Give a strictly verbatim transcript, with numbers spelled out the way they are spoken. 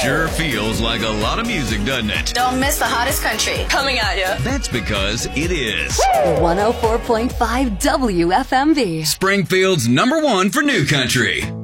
Sure feels like a lot of music, doesn't it? Don't miss the hottest country coming at you. That's because it is one oh four point five W F M V. Springfield's number one for new country.